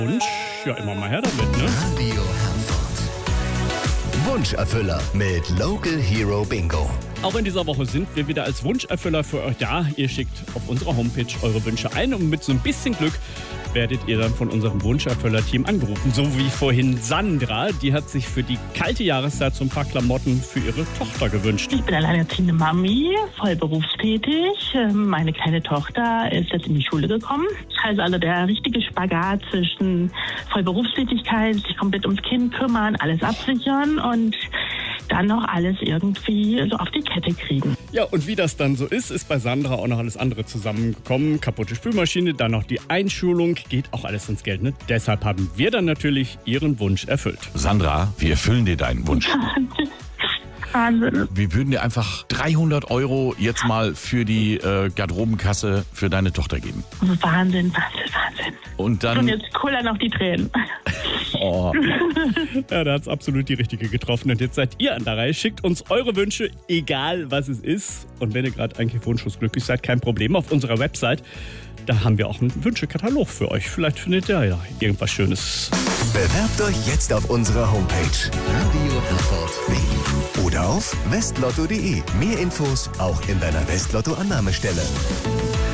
Wunsch, ja immer mal her damit, ne? Radio Herford. Wunscherfüller mit Local Hero Bingo. Auch in dieser Woche sind wir wieder als Wunscherfüller für euch da. Ihr schickt auf unserer Homepage eure Wünsche ein und mit so ein bisschen Glück werdet ihr dann von unserem Wunscherfüller-Team angerufen. So wie vorhin Sandra, die hat sich für die kalte Jahreszeit so ein paar Klamotten für ihre Tochter gewünscht. Ich bin alleinerziehende Mami, voll berufstätig. Meine kleine Tochter ist jetzt in die Schule gekommen. Also der richtige Spagat zwischen voll Berufstätigkeit, sich komplett ums Kind kümmern, alles absichern und dann noch alles irgendwie so auf die Kette kriegen. Ja, und wie das dann so ist bei Sandra auch noch alles andere zusammengekommen. Kaputte Spülmaschine, dann noch die Einschulung, geht auch alles ins Geld, ne? Deshalb haben wir dann natürlich ihren Wunsch erfüllt. Sandra, wir erfüllen dir deinen Wunsch. Wahnsinn. Wir würden dir einfach 300 € jetzt mal für die Garderobenkasse für deine Tochter geben. Wahnsinn. Und Und dann... jetzt kullern noch die Tränen. Oh, Ja, da hat's absolut die richtige getroffen. Und jetzt seid ihr an der Reihe. Schickt uns eure Wünsche, egal was es ist. Und wenn ihr gerade eigentlich wunschlos glücklich seid, kein Problem. Auf unserer Website, da haben wir auch einen Wünschekatalog für euch. Vielleicht findet ihr ja irgendwas Schönes. Bewerbt euch jetzt auf unserer Homepage radioherford.de oder auf westlotto.de. Mehr Infos auch in deiner Westlotto-Annahmestelle.